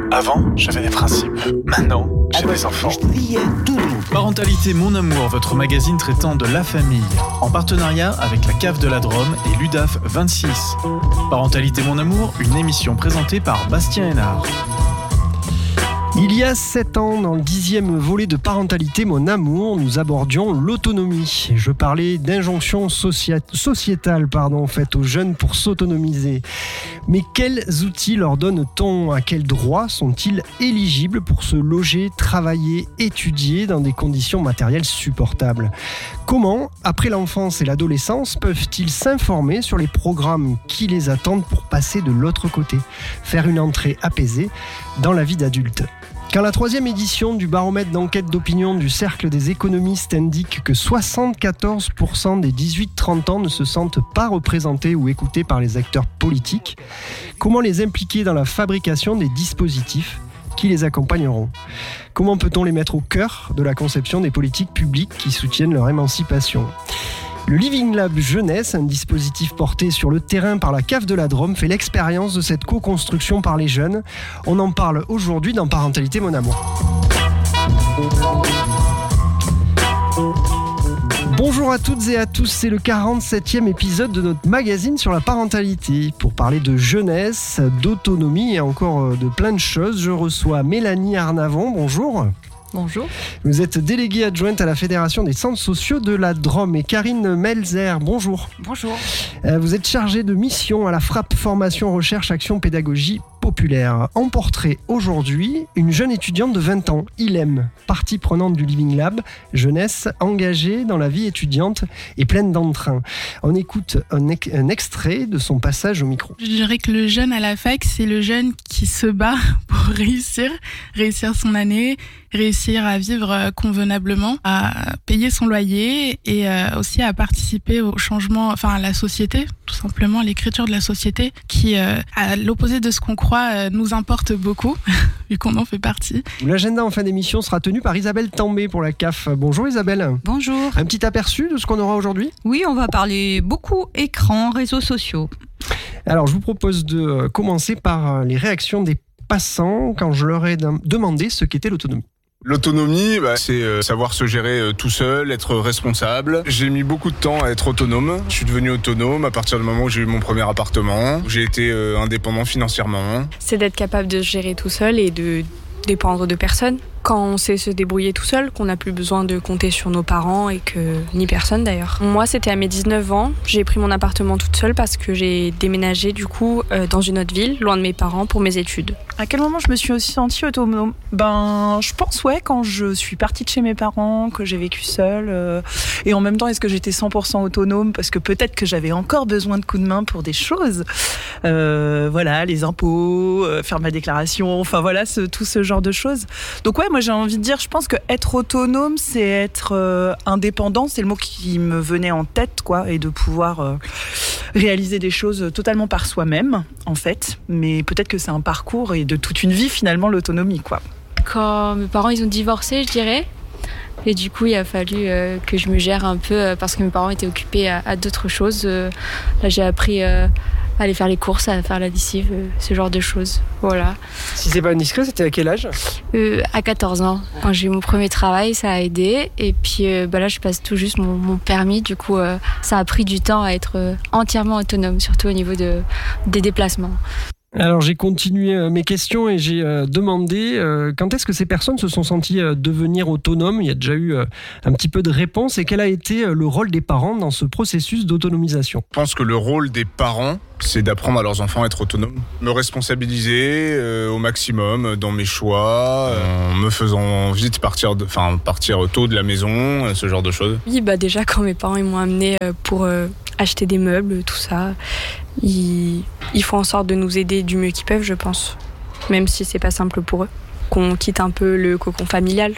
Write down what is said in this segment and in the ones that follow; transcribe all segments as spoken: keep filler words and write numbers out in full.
Avant, j'avais des principes. Maintenant, j'ai des enfants. Parentalité Mon Amour, votre magazine traitant de la famille. En partenariat avec la Cave de la Drôme et l'U D A F vingt-six. Parentalité Mon Amour, une émission présentée par Bastien Hénard. Il y a sept ans, dans le dixième volet de Parentalité Mon Amour, nous abordions l'autonomie. Je parlais d'injonctions socia- sociétales pardon, faites aux jeunes pour s'autonomiser. Mais quels outils leur donne-t-on ? À quels droits sont-ils éligibles pour se loger, travailler, étudier dans des conditions matérielles supportables ? Comment, après l'enfance et l'adolescence, peuvent-ils s'informer sur les programmes qui les attendent pour passer de l'autre côté ? Faire une entrée apaisée dans la vie d'adulte. Quand la troisième édition du baromètre d'enquête d'opinion du Cercle des économistes indique que soixante-quatorze pour cent des dix-huit trente ans ne se sentent pas représentés ou écoutés par les acteurs politiques, comment les impliquer dans la fabrication des dispositifs qui les accompagneront ? Comment peut-on les mettre au cœur de la conception des politiques publiques qui soutiennent leur émancipation ? Le Living Lab Jeunesse, un dispositif porté sur le terrain par la Cave de la Drôme, fait l'expérience de cette co-construction par les jeunes. On en parle aujourd'hui dans Parentalité Mon Amour. Bonjour à toutes et à tous, c'est le quarante-septième épisode de notre magazine sur la parentalité. Pour parler de jeunesse, d'autonomie et encore de plein de choses, je reçois Mélanie Arnavon. Bonjour. Bonjour. Vous êtes déléguée adjointe à la Fédération des centres sociaux de la Drôme. Et Karine Melzer, bonjour. Bonjour. Vous êtes chargée de mission à la Frappe Formation Recherche Action Pédagogie Populaire. En portrait aujourd'hui, une jeune étudiante de vingt ans, Ilem, partie prenante du Living Lab, jeunesse engagée dans la vie étudiante et pleine d'entrain. On écoute un, ex- un extrait de son passage au micro. Je dirais que le jeune à la fac, c'est le jeune qui se bat pour réussir, réussir son année, réussir à vivre convenablement, à payer son loyer et aussi à participer au changement, enfin à la société, tout simplement, à l'écriture de la société qui, à l'opposé de ce qu'on croit, nous importe beaucoup, vu qu'on en fait partie. L'agenda en fin d'émission sera tenu par Isabelle Tambay pour la C A F. Bonjour Isabelle. Bonjour. Un petit aperçu de ce qu'on aura aujourd'hui ? Oui, on va parler beaucoup écran, réseaux sociaux. Alors je vous propose de commencer par les réactions des passants quand je leur ai demandé ce qu'était l'autonomie. L'autonomie, bah, c'est euh, savoir se gérer euh, tout seul, être responsable. J'ai mis beaucoup de temps à être autonome. Je suis devenu autonome à partir du moment où j'ai eu mon premier appartement, où j'ai été euh, indépendant financièrement. C'est d'être capable de se gérer tout seul et de dépendre de personne. Quand on sait se débrouiller tout seul, qu'on n'a plus besoin de compter sur nos parents et que ni personne d'ailleurs. Moi, c'était à mes dix-neuf ans. J'ai pris mon appartement toute seule parce que j'ai déménagé du coup euh, dans une autre ville, loin de mes parents, pour mes études. À quel moment je me suis aussi sentie autonome ? Ben, je pense ouais, quand je suis partie de chez mes parents, que j'ai vécu seule. Euh, et en même temps, est-ce que j'étais cent pour cent autonome ? Parce que peut-être que j'avais encore besoin de coups de main pour des choses. Euh, voilà, les impôts, euh, faire ma déclaration, enfin voilà, ce, tout ce genre de choses. Donc ouais, moi j'ai envie de dire, je pense que être autonome, c'est être euh, indépendant, c'est le mot qui me venait en tête, quoi, et de pouvoir euh, réaliser des choses totalement par soi-même, en fait. Mais peut-être que c'est un parcours et de toute une vie, finalement, l'autonomie, quoi. Quand mes parents, ils ont divorcé, je dirais. Et du coup, il a fallu euh, que je me gère un peu euh, parce que mes parents étaient occupés à, à d'autres choses. Euh, là, j'ai appris euh, à aller faire les courses, à faire la lessive, euh, ce genre de choses. Voilà. Si c'est pas indiscret, c'était à quel âge ? euh, À quatorze ans. Quand j'ai eu mon premier travail, ça a aidé. Et puis euh, bah là, je passe tout juste mon, mon permis. Du coup, euh, ça a pris du temps à être euh, entièrement autonome, surtout au niveau de, des déplacements. Alors j'ai continué mes questions et j'ai euh, demandé euh, quand est-ce que ces personnes se sont senties euh, devenir autonomes. Il y a déjà eu euh, un petit peu de réponses. Et quel a été euh, le rôle des parents dans ce processus d'autonomisation ? Je pense que le rôle des parents, c'est d'apprendre à leurs enfants à être autonomes. Me responsabiliser euh, au maximum dans mes choix, euh, en me faisant vite partir, de, enfin, partir tôt de la maison, euh, ce genre de choses. Oui, bah déjà quand mes parents ils m'ont amené euh, pour euh, acheter des meubles, tout ça, ils, ils font en sorte de nous aider du mieux qu'ils peuvent, je pense. Même si c'est pas simple pour eux. Qu'on quitte un peu le cocon familial.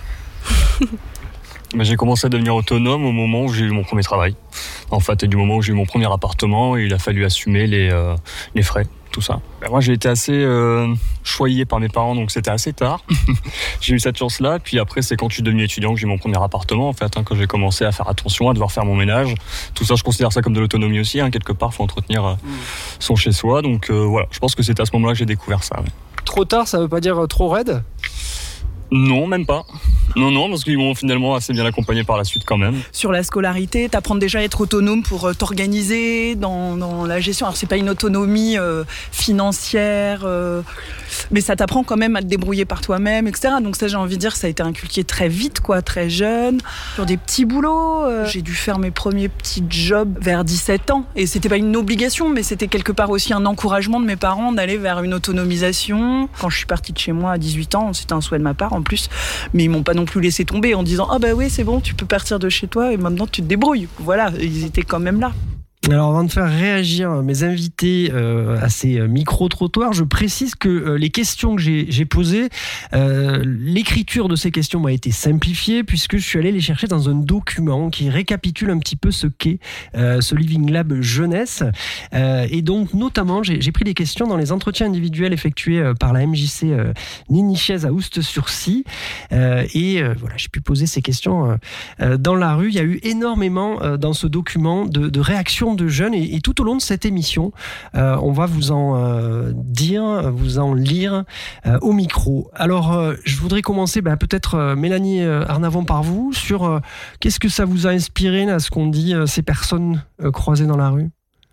J'ai commencé à devenir autonome au moment où j'ai eu mon premier travail. En fait, du moment où j'ai eu mon premier appartement, il a fallu assumer les, euh, les frais tout ça. Ben, moi, j'ai été assez euh, choyé par mes parents, donc c'était assez tard. J'ai eu cette chance-là. Puis après, c'est quand je suis devenu étudiant que j'ai eu mon premier appartement, en fait, hein, quand j'ai commencé à faire attention, à devoir faire mon ménage. Tout ça, je considère ça comme de l'autonomie aussi. Hein, quelque part, il faut entretenir euh, son chez-soi. Donc euh, voilà, je pense que c'est à ce moment-là que j'ai découvert ça. Ouais. Trop tard, ça veut pas dire trop raide ? Non, même pas. Non, non, parce qu'ils m'ont finalement assez bien accompagné par la suite quand même. Sur la scolarité, t'apprends déjà à être autonome pour t'organiser dans, dans la gestion. Alors c'est pas une autonomie euh, financière, euh, mais ça t'apprend quand même à te débrouiller par toi-même, et cetera. Donc ça, j'ai envie de dire, ça a été inculqué très vite, quoi, très jeune. Sur des petits boulots, euh, j'ai dû faire mes premiers petits jobs vers dix-sept ans. Et c'était pas une obligation, mais c'était quelque part aussi un encouragement de mes parents d'aller vers une autonomisation. Quand je suis partie de chez moi à dix-huit ans, c'était un souhait de ma part en plus, mais ils m'ont pas non plus laissé tomber en disant « Ah bah oui, c'est bon, tu peux partir de chez toi et maintenant tu te débrouilles ». Voilà, ils étaient quand même là. Alors avant de faire réagir mes invités euh, à ces micro-trottoirs, je précise que euh, les questions que j'ai, j'ai posées, euh, l'écriture de ces questions m'a été simplifiée puisque je suis allé les chercher dans un document qui récapitule un petit peu ce qu'est euh, ce Living Lab jeunesse. Euh, et donc notamment, j'ai, j'ai pris des questions dans les entretiens individuels effectués euh, par la M J C euh, Ninichiez à Oust-sur-Scie. Euh, et euh, voilà, j'ai pu poser ces questions euh, dans la rue. Il y a eu énormément euh, dans ce document de, de réactions de jeunes et, et tout au long de cette émission euh, on va vous en euh, dire, vous en lire euh, au micro. Alors euh, je voudrais commencer bah, peut-être euh, Mélanie euh, Arnavon par vous sur euh, qu'est-ce que ça vous a inspiré là, ce qu'on dit euh, ces personnes euh, croisées dans la rue.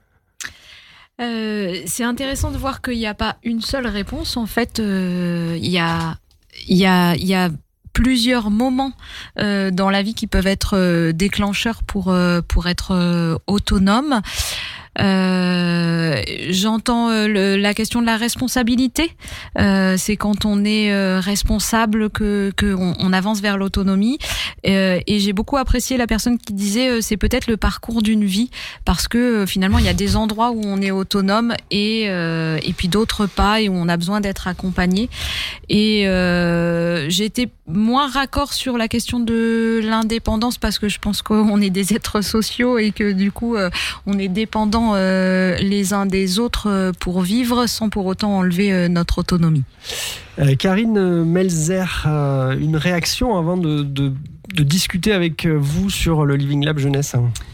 Euh, c'est intéressant de voir qu'il n'y a pas une seule réponse. En fait, euh, il y a il y a il y a plusieurs moments euh, dans la vie qui peuvent être euh, déclencheurs pour euh, pour être euh, autonome. Euh, j'entends euh, le, la question de la responsabilité. Euh, c'est quand on est euh, responsable que, que on, on avance vers l'autonomie. Euh, et j'ai beaucoup apprécié la personne qui disait euh, c'est peut-être le parcours d'une vie parce que euh, finalement il y a des endroits où on est autonome et euh, et puis d'autres pas et où on a besoin d'être accompagné. Et euh, j'ai été moins raccord sur la question de l'indépendance parce que je pense qu'on est des êtres sociaux et que du coup euh, on est dépendants euh, les uns des autres euh, pour vivre sans pour autant enlever euh, notre autonomie. Euh, Karine Melzer, euh, une réaction avant de, de, de discuter avec vous sur le Living Lab jeunesse.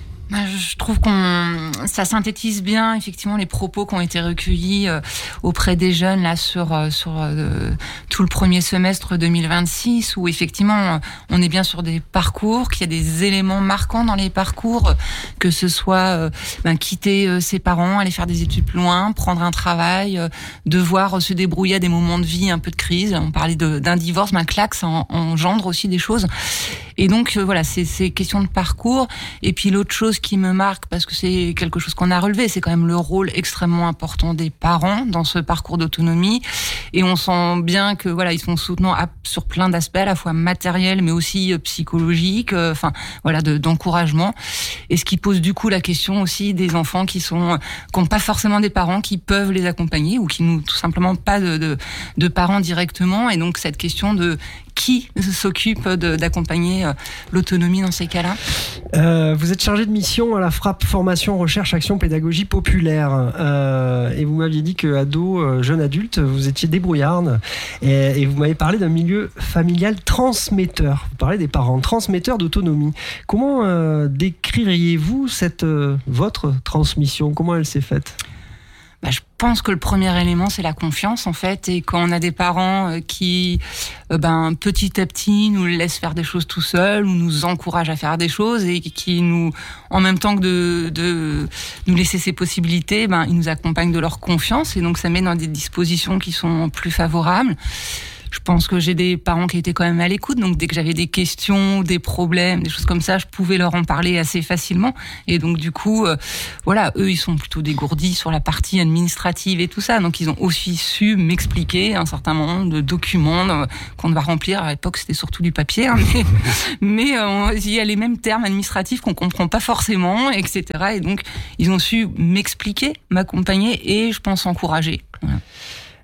Je trouve qu'on ça synthétise bien effectivement les propos qui ont été recueillis euh, auprès des jeunes là sur euh, sur euh, tout le premier semestre deux mille vingt-six où effectivement on est bien sur des parcours, qu'il y a des éléments marquants dans les parcours, que ce soit euh, ben, quitter euh, ses parents, aller faire des études plus loin, prendre un travail, euh, devoir se débrouiller à des moments de vie un peu de crise. On parlait de, d'un divorce, ben clac, ça en, engendre aussi des choses. Et donc euh, voilà, c'est c'est question de parcours. Et puis l'autre chose qui me marque, parce que c'est quelque chose qu'on a relevé, c'est quand même le rôle extrêmement important des parents dans ce parcours d'autonomie. Et on sent bien que voilà, ils sont soutenants à, sur plein d'aspects, à la fois matériels, mais aussi euh, psychologiques, euh, enfin voilà, de, d'encouragement. Et ce qui pose du coup la question aussi des enfants qui sont, qui n'ont pas forcément des parents qui peuvent les accompagner ou qui n'ont tout simplement pas de, de, de parents directement. Et donc cette question de qui s'occupe de, d'accompagner euh, l'autonomie dans ces cas-là. Euh, vous êtes chargé de mission à la Frappe Formation, Recherche, Action, Pédagogie Populaire. Euh, et vous m'aviez dit qu'ado, euh, jeune adulte, vous étiez débrouillarde. Et, et vous m'avez parlé d'un milieu familial transmetteur. Vous parlez des parents, transmetteurs d'autonomie. Comment euh, décririez-vous cette, euh, votre transmission ? Comment elle s'est faite ? Bah, je pense que le premier élément, c'est la confiance, en fait. Et quand on a des parents euh, qui, euh, ben, petit à petit, nous laissent faire des choses tout seuls, ou nous encouragent à faire des choses, et qui nous, en même temps que de, de nous laisser ces possibilités, ben, ils nous accompagnent de leur confiance. Et donc, ça met dans des dispositions qui sont plus favorables. Je pense que j'ai des parents qui étaient quand même à l'écoute, donc dès que j'avais des questions, des problèmes, des choses comme ça, je pouvais leur en parler assez facilement. Et donc du coup, euh, voilà, eux, ils sont plutôt dégourdis sur la partie administrative et tout ça, donc ils ont aussi su m'expliquer un certain nombre de documents euh, qu'on doit remplir. À l'époque, c'était surtout du papier, hein, mais, mais euh, il y a les mêmes termes administratifs qu'on comprend pas forcément, et cetera. Et donc, ils ont su m'expliquer, m'accompagner et, je pense, encourager. Voilà.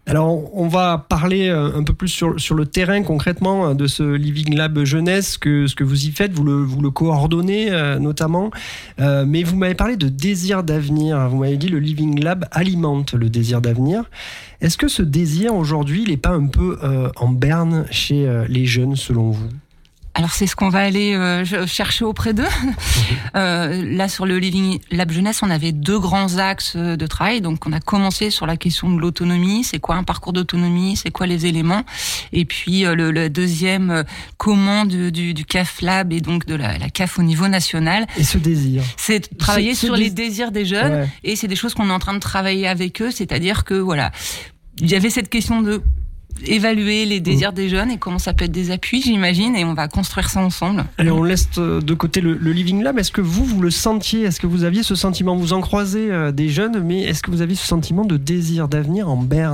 Alors, on va parler un peu plus sur, sur le terrain concrètement de ce Living Lab Jeunesse, que, ce que vous y faites, vous le, vous le coordonnez euh, notamment, euh, mais vous m'avez parlé de désir d'avenir, vous m'avez dit le Living Lab alimente le désir d'avenir. Est-ce que ce désir aujourd'hui, il n'est pas un peu euh, en berne chez euh, les jeunes selon vous ? Alors c'est ce qu'on va aller euh, chercher auprès d'eux. Euh, là sur le Living Lab Jeunesse, on avait deux grands axes de travail. Donc on a commencé sur la question de l'autonomie. C'est quoi un parcours d'autonomie ? C'est quoi les éléments ? Et puis euh, le, le deuxième, euh, comment du, du, du C A F Lab et donc de la, la C A F au niveau national. Et ce désir ? C'est travailler ce, ce sur dés... les désirs des jeunes. Ouais. Et c'est des choses qu'on est en train de travailler avec eux. C'est-à-dire que voilà, il y avait cette question de évaluer les désirs mmh. des jeunes et comment ça peut être des appuis, j'imagine, et on va construire ça ensemble. Allez, on laisse de côté le, le Living Lab. Est-ce que vous, vous le sentiez ? Est-ce que vous aviez ce sentiment ? Vous en croisez euh, des jeunes, mais est-ce que vous aviez ce sentiment de désir d'avenir en berne ?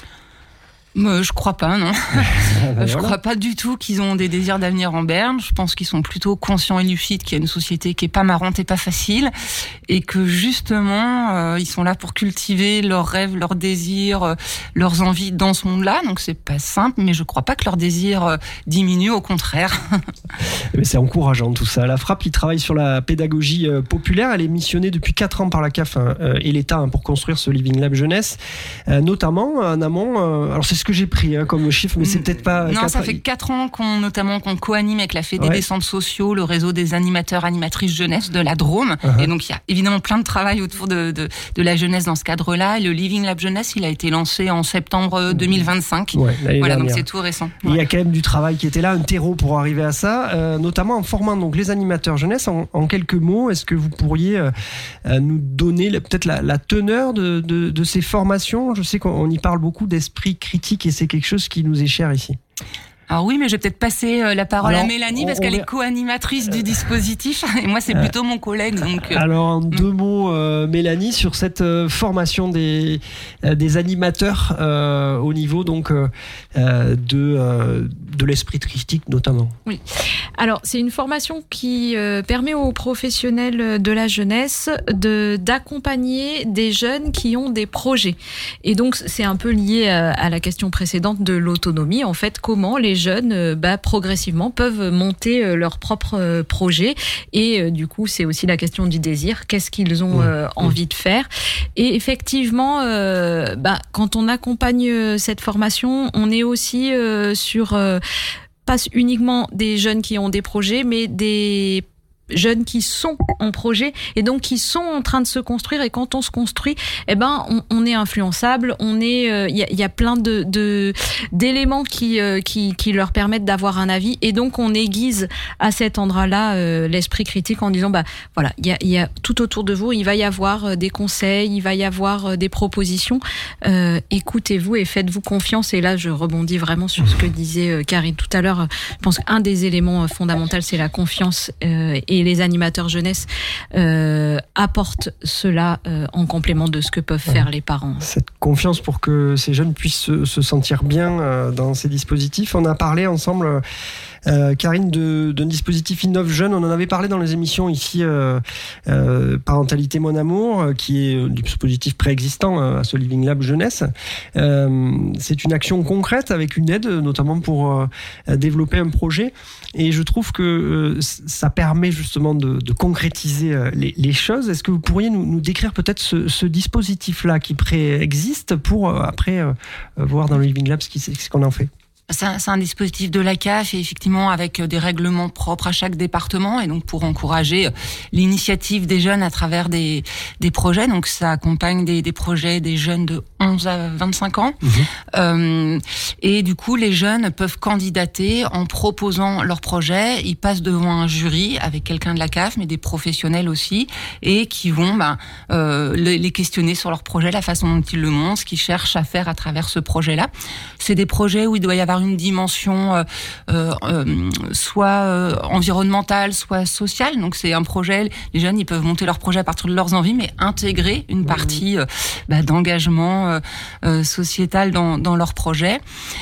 Euh, je crois pas, non. ben je voilà. crois pas du tout qu'ils ont des désirs d'avenir en berne. Je pense qu'ils sont plutôt conscients et lucides qu'il y a une société qui est pas marrante et pas facile, et que justement euh, ils sont là pour cultiver leurs rêves, leurs désirs, euh, leurs envies dans ce monde-là. Donc c'est pas simple, mais je crois pas que leurs désirs euh, diminuent, au contraire. Mais c'est encourageant tout ça. La Frappe, il travaille sur la pédagogie euh, populaire. Elle est missionnée depuis quatre ans par la C A F hein, euh, et l'État hein, pour construire ce Living Lab Jeunesse, euh, notamment en amont. Euh, alors c'est ce que j'ai pris hein, comme chiffre, mais c'est peut-être pas... Non, quatre... ça fait quatre ans qu'on, notamment qu'on co-anime avec la Fédé ouais. des centres sociaux, le réseau des animateurs, animatrices jeunesse de la Drôme. Uh-huh. Et donc, il y a évidemment plein de travail autour de, de, de la jeunesse dans ce cadre-là. Le Living Lab Jeunesse, il a été lancé en septembre deux mille vingt-cinq. Ouais, voilà, donc c'est tout récent. Ouais. Il y a quand même du travail qui était là, un terreau pour arriver à ça, euh, notamment en formant donc, les animateurs jeunesse. En, en quelques mots, est-ce que vous pourriez euh, nous donner peut-être la, la teneur de, de, de ces formations ? Je sais qu'on y parle beaucoup d'esprit critique et c'est quelque chose qui nous est cher ici. Alors oui, mais je vais peut-être passer la parole Alors, à Mélanie parce qu'elle est co-animatrice du dispositif et moi c'est plutôt mon collègue. Donc Alors en deux mots, euh, Mélanie, sur cette euh, formation des, euh, des animateurs euh, au niveau donc euh, de, euh, de l'esprit critique notamment. Oui. Alors c'est une formation qui euh, permet aux professionnels de la jeunesse de, d'accompagner des jeunes qui ont des projets. Et donc c'est un peu lié à, à la question précédente de l'autonomie. En fait, comment les jeunes bah, progressivement peuvent monter euh, leurs propres euh, projets et euh, du coup c'est aussi la question du désir, qu'est-ce qu'ils ont euh, envie de faire. Et effectivement euh, bah, quand on accompagne euh, cette formation, on est aussi euh, sur euh, pas uniquement des jeunes qui ont des projets, mais des jeunes qui sont en projet et donc qui sont en train de se construire. Et quand on se construit, eh ben on, on est influençable, on est, il euh, y, a, y a plein de, de d'éléments qui, euh, qui qui leur permettent d'avoir un avis. Et donc on aiguise à cet endroit-là euh, l'esprit critique en disant bah voilà, il y a, y a tout autour de vous, il va y avoir des conseils, il va y avoir des propositions. Euh, écoutez-vous et faites-vous confiance. Et là, je rebondis vraiment sur ce que disait Karine tout à l'heure. Je pense qu'un des éléments fondamentaux, c'est la confiance euh, et les animateurs jeunesse euh, apportent cela euh, en complément de ce que peuvent faire les parents. Cette confiance pour que ces jeunes puissent se, se sentir bien euh, dans ces dispositifs. On a parlé ensemble, euh, Karine, de, d'un dispositif Innove Jeune. On en avait parlé dans les émissions ici, euh, euh, Parentalité Mon Amour, euh, qui est un dispositif préexistant euh, à ce Living Lab Jeunesse. Euh, c'est une action concrète avec une aide, notamment pour euh, développer un projet. Et je trouve que euh, ça permet justement De, de concrétiser les, les choses. Est-ce que vous pourriez nous, nous décrire peut-être ce, ce dispositif-là qui préexiste pour euh, après euh, voir dans le Living Lab ce, qui, ce qu'on en fait? C'est un, c'est un dispositif de la C A F et effectivement avec des règlements propres à chaque département et donc pour encourager l'initiative des jeunes à travers des, des projets. Donc ça accompagne des, des projets des jeunes de onze à vingt-cinq ans. Mmh. Euh, et du coup, les jeunes peuvent candidater en proposant leur projet. Ils passent devant un jury avec quelqu'un de la C A F, mais des professionnels aussi, et qui vont bah, euh, les questionner sur leur projet, la façon dont ils le montrent, ce qu'ils cherchent à faire à travers ce projet-là. C'est des projets où il doit y avoir une dimension euh, euh, soit euh, environnementale, soit sociale. Donc c'est un projet, les jeunes ils peuvent monter leur projet à partir de leurs envies, mais intégrer une partie euh, bah, d'engagement euh, euh, sociétal dans, dans leur projet.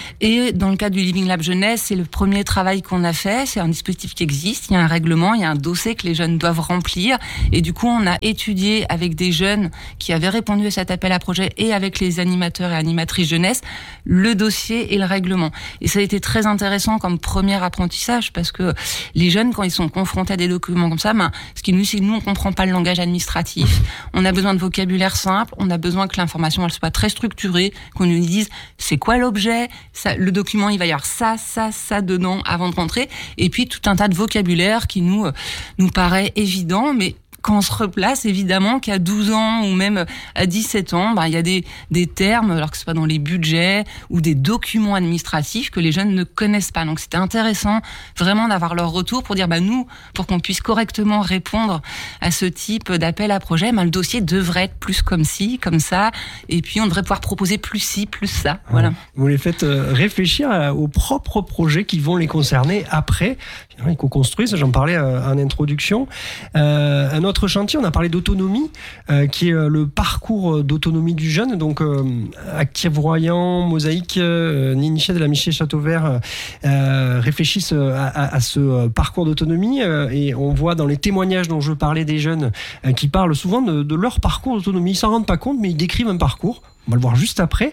Et dans le cadre du Living Lab Jeunesse, c'est le premier travail qu'on a fait. C'est un dispositif qui existe, il y a un règlement, il y a un dossier que les jeunes doivent remplir. Et du coup, on a étudié avec des jeunes qui avaient répondu à cet appel à projet et avec les animateurs et animatrices jeunesse le dossier et le règlement. Et ça a été très intéressant comme premier apprentissage parce que les jeunes, quand ils sont confrontés à des documents comme ça, ben, ce qu'ils nous disent, c'est que nous, on comprend pas le langage administratif. On a besoin de vocabulaire simple. On a besoin que l'information, elle soit très structurée, qu'on nous dise c'est quoi l'objet, ça, le document, il va y avoir ça, ça, ça dedans avant de rentrer. Et puis, tout un tas de vocabulaire qui nous, euh, nous paraît évident, mais quand on se replace, évidemment, qu'à douze ans ou même à dix-sept ans, bah, il y a des, des termes, alors que ce soit dans les budgets ou des documents administratifs que les jeunes ne connaissent pas. Donc, c'était intéressant vraiment d'avoir leur retour pour dire, bah, nous, pour qu'on puisse correctement répondre à ce type d'appel à projet, bah, le dossier devrait être plus comme ci, comme ça, et puis on devrait pouvoir proposer plus ci, plus ça. Voilà. Vous les faites réfléchir aux propres projets qui vont les concerner après. Ils co-construisent, j'en parlais en introduction. Euh, un autre chantier, on a parlé d'autonomie, euh, qui est le parcours d'autonomie du jeune. Donc, euh, Active-Royan, Mosaïque, euh, Ninichèze et la Michée Châteauvert euh, réfléchissent à, à, à ce parcours d'autonomie. Euh, et on voit dans les témoignages dont je parlais des jeunes euh, qui parlent souvent de, de leur parcours d'autonomie. Ils s'en rendent pas compte, mais ils décrivent un parcours. On va le voir juste après.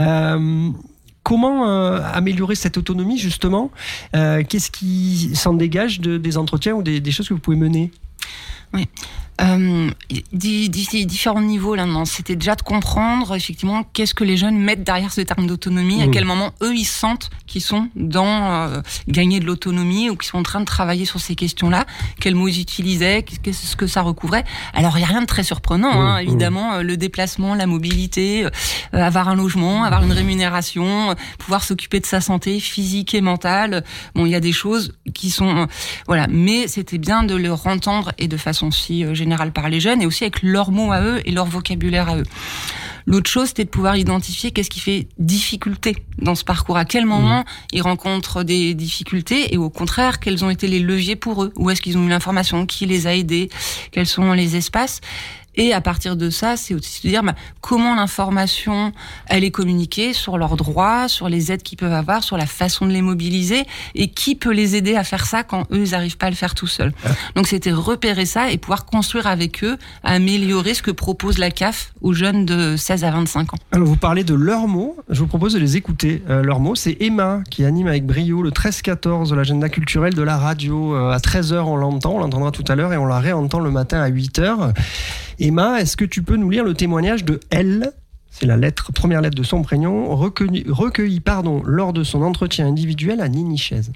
Euh, Comment euh, améliorer cette autonomie, justement euh, Qu'est-ce qui s'en dégage de, des entretiens ou des, des choses que vous pouvez mener ? Oui. Euh, di, di, différents niveaux là, non, c'était déjà de comprendre effectivement qu'est-ce que les jeunes mettent derrière ce terme d'autonomie, mmh. à quel moment eux ils sentent qu'ils sont dans euh, gagner de l'autonomie ou qu'ils sont en train de travailler sur ces questions-là, quels mots ils utilisaient, qu'est-ce que ça recouvrait. Alors il y a rien de très surprenant, mmh. hein, évidemment, euh, le déplacement, la mobilité, euh, avoir un logement, avoir une rémunération, euh, pouvoir s'occuper de sa santé physique et mentale. Bon, il y a des choses qui sont euh, voilà, mais c'était bien de leur entendre et de façon si euh, générale par les jeunes et aussi avec leurs mots à eux et leur vocabulaire à eux. L'autre chose, c'était de pouvoir identifier qu'est-ce qui fait difficulté dans ce parcours, à quel moment mmh. ils rencontrent des difficultés et au contraire, quels ont été les leviers pour eux, où est-ce qu'ils ont eu l'information, qui les a aidés, quels sont les espaces. Et à partir de ça, c'est aussi de dire bah, comment l'information, elle est communiquée sur leurs droits, sur les aides qu'ils peuvent avoir, sur la façon de les mobiliser et qui peut les aider à faire ça quand eux, ils n'arrivent pas à le faire tout seuls. Ah. Donc c'était repérer ça et pouvoir construire avec eux, améliorer ce que propose la C A F aux jeunes de seize à vingt-cinq ans. Alors vous parlez de leurs mots, je vous propose de les écouter. Euh, leurs mots, c'est Emma qui anime avec brio le treize quatorze de l'agenda culturel de la radio. Euh, à treize heures, on l'entend, on l'entendra tout à l'heure et on la réentend le matin à huit heures. Emma, est-ce que tu peux nous lire le témoignage de Elle, c'est la lettre, première lettre de son prénom, recueillie, recueillie pardon, lors de son entretien individuel à Ninichèze.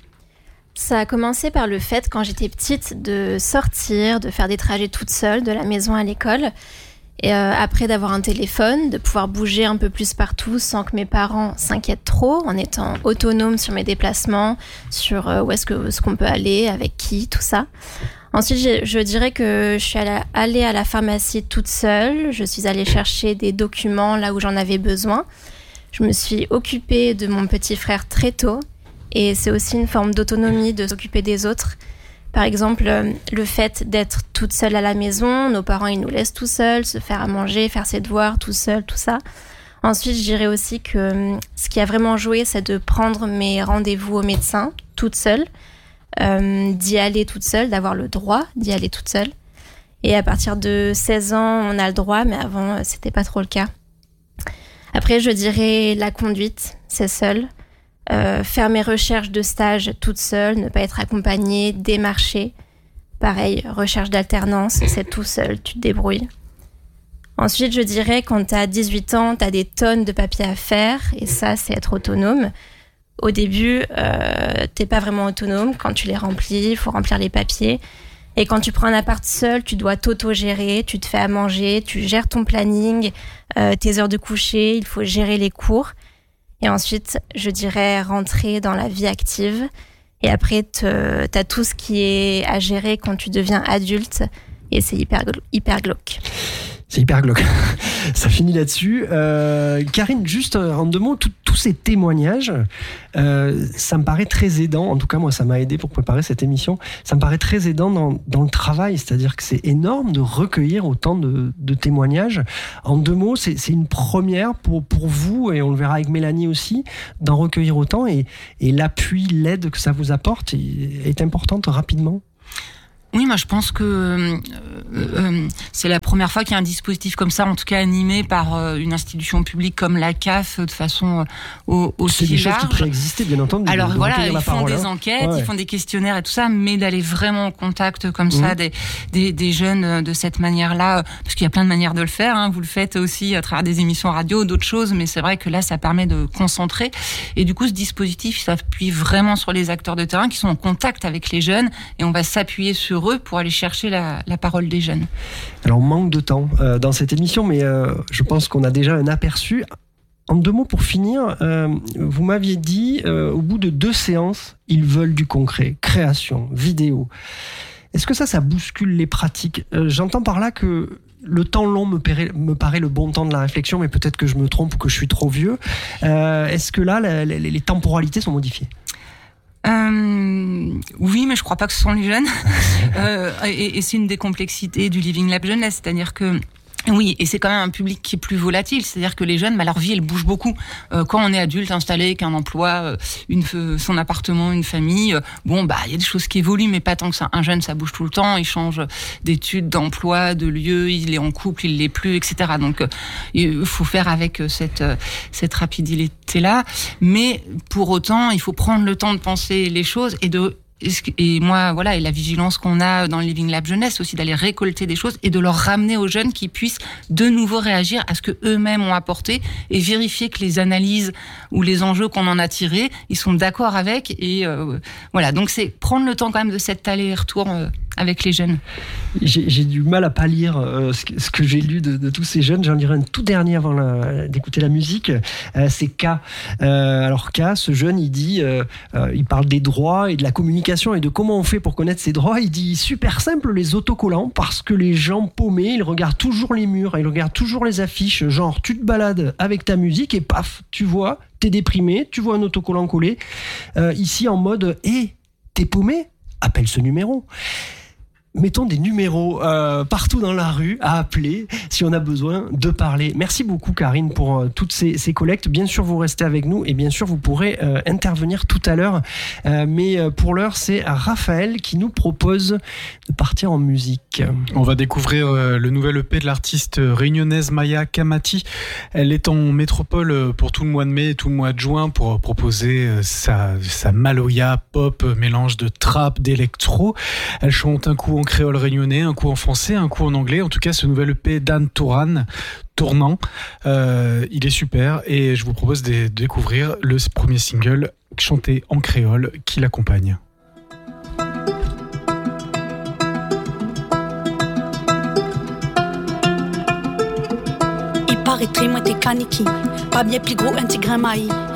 Ça a commencé par le fait, quand j'étais petite, de sortir, de faire des trajets toute seule, de la maison à l'école. Et euh, après d'avoir un téléphone, de pouvoir bouger un peu plus partout sans que mes parents s'inquiètent trop, en étant autonome sur mes déplacements, sur euh, où est-ce que, ce qu'on peut aller, avec qui, tout ça. Ensuite, je, je dirais que je suis allée à la pharmacie toute seule. Je suis allée chercher des documents là où j'en avais besoin. Je me suis occupée de mon petit frère très tôt. Et c'est aussi une forme d'autonomie de s'occuper des autres. Par exemple, le fait d'être toute seule à la maison, nos parents ils nous laissent tout seuls, se faire à manger, faire ses devoirs tout seul, tout ça. Ensuite, je dirais aussi que ce qui a vraiment joué, c'est de prendre mes rendez-vous au médecin toute seule. Euh, d'y aller toute seule, d'avoir le droit d'y aller toute seule. Et à partir de seize ans, on a le droit, mais avant, c'était pas trop le cas. Après, je dirais la conduite, c'est seul. Euh, faire mes recherches de stage toute seule, ne pas être accompagnée, démarcher. Pareil, recherche d'alternance, c'est tout seul, tu te débrouilles. Ensuite, je dirais, quand t'as dix-huit ans, t'as des tonnes de papiers à faire, et ça, c'est être autonome. Au début, euh, t'es pas vraiment autonome. Quand tu les remplis, il faut remplir les papiers. Et quand tu prends un appart seul, tu dois t'auto-gérer, tu te fais à manger, tu gères ton planning, euh, tes heures de coucher, il faut gérer les cours. Et ensuite, je dirais rentrer dans la vie active. Et après, te, t'as tout ce qui est à gérer quand tu deviens adulte. Et c'est hyper, hyper glauque. C'est hyper glauque. Ça finit là-dessus. Euh, Karine, juste en deux mots, tous ces témoignages, euh, ça me paraît très aidant. En tout cas, moi, ça m'a aidé pour préparer cette émission. Ça me paraît très aidant dans, dans le travail. C'est-à-dire que c'est énorme de recueillir autant de, de témoignages. En deux mots, c'est, c'est une première pour, pour vous, et on le verra avec Mélanie aussi, d'en recueillir autant. Et, et l'appui, l'aide que ça vous apporte est, est importante rapidement. Oui, moi je pense que euh, euh, c'est la première fois qu'il y a un dispositif comme ça, en tout cas animé par euh, une institution publique comme la C A F de façon euh, aussi large. C'est des large. choses qui préexistaient, bien entendu. Alors de voilà, ils font parole, des hein. enquêtes, ouais. ils font des questionnaires et tout ça, mais d'aller vraiment en contact comme ça mmh. des, des, des jeunes de cette manière-là, parce qu'il y a plein de manières de le faire, hein. Vous le faites aussi à travers des émissions radio, d'autres choses, mais c'est vrai que là, ça permet de concentrer. Et du coup, ce dispositif, il s'appuie vraiment sur les acteurs de terrain qui sont en contact avec les jeunes, et on va s'appuyer sur eux pour aller chercher La, la parole des jeunes. Alors on manque de temps euh, dans cette émission, mais euh, je pense qu'on a déjà un aperçu. En deux mots pour finir, euh, vous m'aviez dit, euh, au bout de deux séances, ils veulent du concret, création, vidéo. Est-ce que ça, ça bouscule les pratiques ? euh, J'entends par là que le temps long me paraît, me paraît le bon temps de la réflexion, mais peut-être que je me trompe ou que je suis trop vieux. Euh, est-ce que là, la, la, les temporalités sont modifiées ? Euh, oui, mais je crois pas que ce sont les jeunes. euh, et, et c'est une des complexités du Living Lab Jeunesse, c'est-à-dire que oui, et c'est quand même un public qui est plus volatile, c'est-à-dire que les jeunes, bah, leur vie, elle bouge beaucoup. Euh, quand on est adulte, installé, avec un emploi, une, son appartement, une famille, euh, bon, bah, il y a des choses qui évoluent, mais pas tant que ça. Un jeune, ça bouge tout le temps, il change d'études, d'emploi, de lieu, il est en couple, il l'est plus, et cetera. Donc, euh, il faut faire avec cette, cette rapidité-là. Mais pour autant, il faut prendre le temps de penser les choses et de Et moi, voilà, et la vigilance qu'on a dans le Living Lab Jeunesse aussi, d'aller récolter des choses et de leur ramener aux jeunes qui puissent de nouveau réagir à ce que eux-mêmes ont apporté et vérifier que les analyses ou les enjeux qu'on en a tirés, ils sont d'accord avec. Et euh, voilà, donc c'est prendre le temps quand même de cet aller-retour euh, avec les jeunes. J'ai, j'ai du mal à pas lire euh, ce, que, ce que j'ai lu de, de tous ces jeunes. J'en lirai un tout dernier avant la, d'écouter la musique. Euh, c'est K. Euh, alors K, ce jeune, il dit, euh, euh, il parle des droits et de la communication et de comment on fait pour connaître ses droits. Il dit super simple, les autocollants, parce que les gens paumés, ils regardent toujours les murs, ils regardent toujours les affiches. Genre, tu te balades avec ta musique et paf, tu vois, t'es déprimé, tu vois un autocollant collé. Euh, ici en mode, hé, hey, t'es paumé, appelle ce numéro. Mettons des numéros euh, partout dans la rue à appeler si on a besoin de parler. Merci beaucoup Karine pour euh, toutes ces, ces collectes. Bien sûr, vous restez avec nous et bien sûr, vous pourrez euh, intervenir tout à l'heure. Euh, mais euh, pour l'heure, c'est Raphaël qui nous propose de partir en musique. On va découvrir euh, le nouvel E P de l'artiste réunionnaise Maya Kamati. Elle est en métropole pour tout le mois de mai et tout le mois de juin pour proposer euh, sa, sa maloya pop, mélange de trap, d'électro. Elle chante un coup en créole réunionnais, un coup en français, un coup en anglais. En tout cas, ce nouvel E P d'Anne Touran, Tournant, euh, il est super et je vous propose de découvrir le premier single chanté en créole qui l'accompagne. Il paraîtrait moi t'es kaniki, pas bien plus gros un tigre maï.